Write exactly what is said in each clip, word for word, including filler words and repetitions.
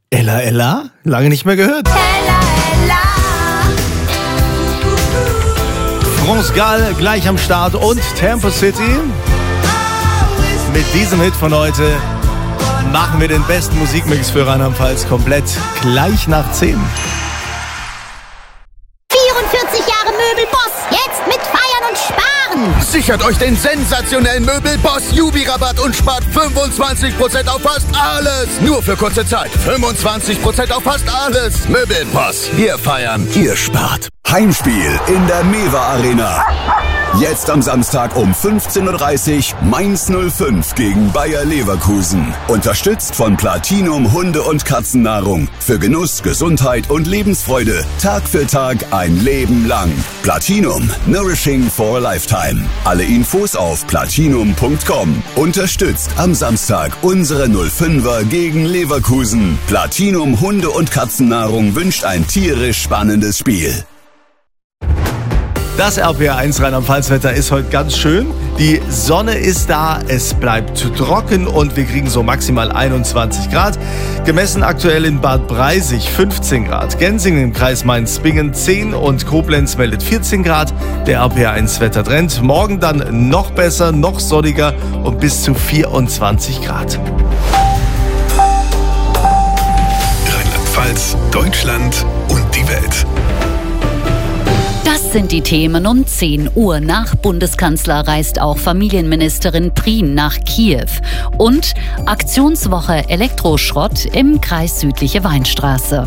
Ella, Ella? Lange nicht mehr gehört. Ella, Ella. France Gall gleich am Start und Tempo City. Mit diesem Hit von heute machen wir den besten Musikmix für Rheinland-Pfalz komplett gleich nach zehn. vierundvierzig Jahre Möbelboss, jetzt mit Feiern und Sparen. Sichert euch den sensationellen Möbelboss Jubi-Rabatt und spart fünfundzwanzig Prozent auf fast alles. Nur für kurze Zeit. fünfundzwanzig Prozent auf fast alles. Möbelboss. Wir feiern, ihr spart. Heimspiel in der Mewa Arena. Jetzt am Samstag um fünfzehn Uhr dreißig Mainz null fünf gegen Bayer Leverkusen. Unterstützt von Platinum Hunde- und Katzennahrung. Für Genuss, Gesundheit und Lebensfreude. Tag für Tag ein Leben lang. Platinum. Nourishing for a Lifetime. Alle Infos auf platinum punkt com. Unterstützt am Samstag unsere null fünfer gegen Leverkusen. Platinum Hunde- und Katzennahrung wünscht ein tierisch spannendes Spiel. Das R P R eins Rheinland-Pfalz-Wetter ist heute ganz schön. Die Sonne ist da, es bleibt trocken und wir kriegen so maximal einundzwanzig Grad. Gemessen aktuell in Bad Breisig fünfzehn Grad. Gensingen im Kreis Mainz-Bingen zehn und Koblenz meldet vierzehn Grad. Der R P R eins Wettertrend. Morgen dann noch besser, noch sonniger und bis zu vierundzwanzig Grad. Rheinland-Pfalz, Deutschland und die Welt. Das sind die Themen um zehn Uhr. Nach Bundeskanzler reist auch Familienministerin Prien nach Kiew. Und Aktionswoche Elektroschrott im Kreis Südliche Weinstraße.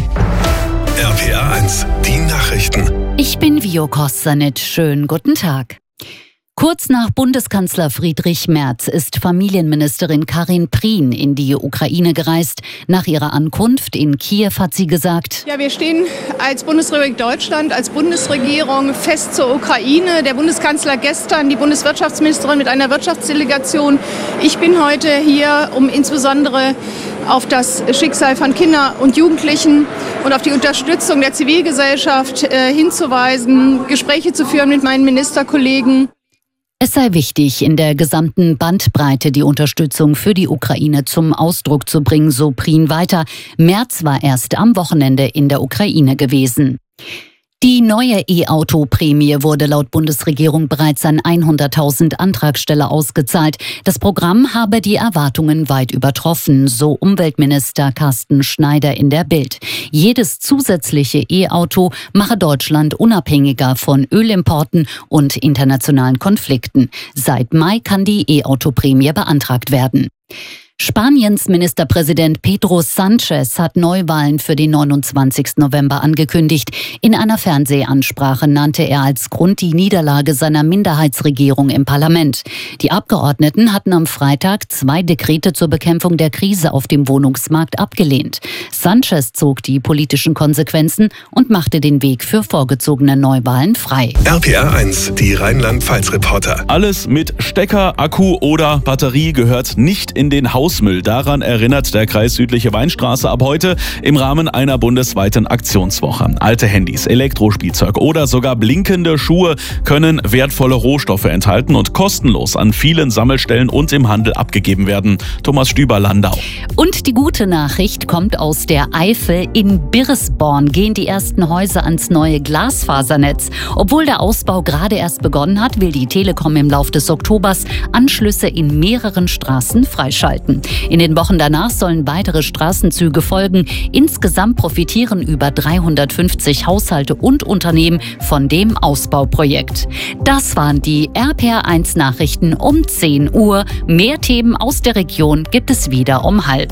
R P R eins, die Nachrichten. Ich bin Vio Kostanit. Schönen guten Tag. Kurz nach Bundeskanzler Friedrich Merz ist Familienministerin Karin Prien in die Ukraine gereist. Nach ihrer Ankunft in Kiew hat sie gesagt: Ja, wir stehen als Bundesrepublik Deutschland, als Bundesregierung fest zur Ukraine. Der Bundeskanzler gestern, die Bundeswirtschaftsministerin mit einer Wirtschaftsdelegation. Ich bin heute hier, um insbesondere auf das Schicksal von Kindern und Jugendlichen und auf die Unterstützung der Zivilgesellschaft äh, hinzuweisen, Gespräche zu führen mit meinen Ministerkollegen. Es sei wichtig, in der gesamten Bandbreite die Unterstützung für die Ukraine zum Ausdruck zu bringen, so Prien weiter. Merz war erst am Wochenende in der Ukraine gewesen. Die neue E-Auto-Prämie wurde laut Bundesregierung bereits an hunderttausend Antragsteller ausgezahlt. Das Programm habe die Erwartungen weit übertroffen, so Umweltminister Carsten Schneider in der Bild. Jedes zusätzliche E-Auto mache Deutschland unabhängiger von Ölimporten und internationalen Konflikten. Seit Mai kann die E-Auto-Prämie beantragt werden. Spaniens Ministerpräsident Pedro Sánchez hat Neuwahlen für den neunundzwanzigsten November angekündigt. In einer Fernsehansprache nannte er als Grund die Niederlage seiner Minderheitsregierung im Parlament. Die Abgeordneten hatten am Freitag zwei Dekrete zur Bekämpfung der Krise auf dem Wohnungsmarkt abgelehnt. Sánchez zog die politischen Konsequenzen und machte den Weg für vorgezogene Neuwahlen frei. R P R eins, die Rheinland-Pfalz-Reporter. Alles mit Stecker, Akku oder Batterie gehört nicht in den Hausmüll. Daran erinnert der Kreis Südliche Weinstraße ab heute im Rahmen einer bundesweiten Aktionswoche. Alte Handys, Elektrospielzeug oder sogar blinkende Schuhe können wertvolle Rohstoffe enthalten und kostenlos an vielen Sammelstellen und im Handel abgegeben werden. Thomas Stüber-Landau. Und die gute Nachricht kommt aus der Eifel. In Biresborn gehen die ersten Häuser ans neue Glasfasernetz. Obwohl der Ausbau gerade erst begonnen hat, will die Telekom im Lauf des Oktobers Anschlüsse in mehreren Straßen freischalten. In den Wochen danach sollen weitere Straßenzüge folgen. Insgesamt profitieren über dreihundertfünfzig Haushalte und Unternehmen von dem Ausbauprojekt. Das waren die R P R eins Nachrichten um zehn Uhr. Mehr Themen aus der Region gibt es wieder um halb.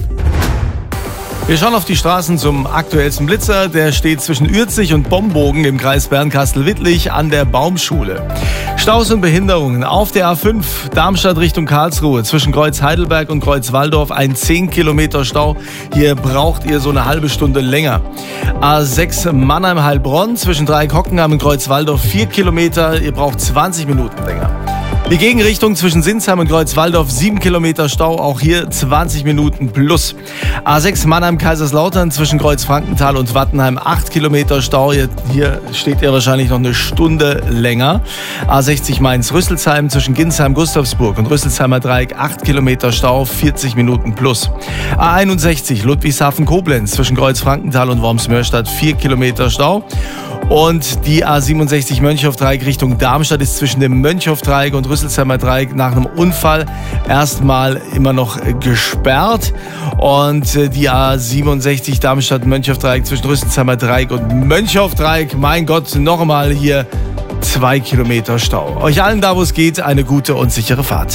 Wir schauen auf die Straßen zum aktuellsten Blitzer. Der steht zwischen Ürzig und Bombogen im Kreis Bernkastel-Wittlich an der Baumschule. Staus und Behinderungen auf der A fünf Darmstadt Richtung Karlsruhe zwischen Kreuz Heidelberg und Kreuz Walldorf ein zehn Kilometer Stau. Hier braucht ihr so eine halbe Stunde länger. A sechs Mannheim-Heilbronn zwischen Dreieck-Hockenheim und Kreuz Walldorf vier Kilometer. Ihr braucht zwanzig Minuten länger. Die Gegenrichtung zwischen Sinsheim und Kreuzwaldorf, sieben Kilometer Stau, auch hier zwanzig Minuten plus. A sechs Mannheim-Kaiserslautern zwischen Kreuzfrankenthal und Wattenheim, acht Kilometer Stau. Hier steht ihr wahrscheinlich noch eine Stunde länger. A sechzig Mainz-Rüsselsheim zwischen Ginsheim-Gustavsburg und Rüsselsheimer Dreieck, acht Kilometer Stau, vierzig Minuten plus. A einundsechzig Ludwigshafen-Koblenz zwischen Kreuzfrankenthal und Wormsmörstadt, vier Kilometer Stau. Und die A siebenundsechzig Mönchhof-Dreieck Richtung Darmstadt ist zwischen dem Mönchhof-Dreieck und Rüsselsheimer Dreieck nach einem Unfall erstmal immer noch gesperrt. Und die A siebenundsechzig Darmstadt-Mönchhof-Dreieck zwischen Rüsselsheimer Dreieck und Mönchhof-Dreieck, mein Gott, noch einmal hier zwei Kilometer Stau. Euch allen da, wo es geht, eine gute und sichere Fahrt.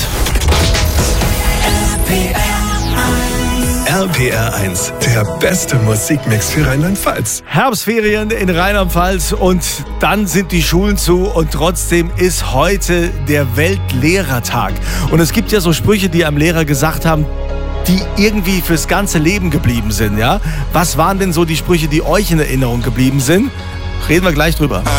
R P R eins, der beste Musikmix für Rheinland-Pfalz. Herbstferien in Rheinland-Pfalz und dann sind die Schulen zu und trotzdem ist heute der Weltlehrertag. Und es gibt ja so Sprüche, die einem Lehrer gesagt haben, die irgendwie fürs ganze Leben geblieben sind, ja? Was waren denn so die Sprüche, die euch in Erinnerung geblieben sind? Reden wir gleich drüber.